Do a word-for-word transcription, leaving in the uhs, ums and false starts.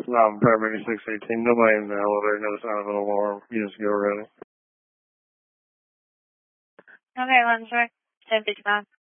Um, paramedic six eighteen, nobody in the elevator, no sound of an alarm. You just go ready. Okay, Lensworth, ten fifty-five.